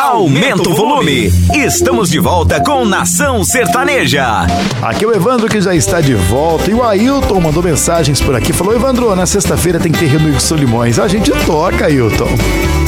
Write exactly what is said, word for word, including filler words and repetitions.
aumenta o volume. Estamos de volta com Nação Sertaneja. Aqui é o Evandro que já está de volta. E o Ailton mandou mensagens por aqui. Falou: Evandro, na sexta-feira tem que ter Remix Solimões. A gente toca, Ailton.